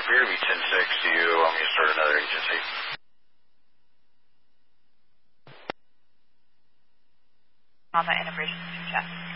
appear to be 10-6. Do you want me to start another agency? On that integration check.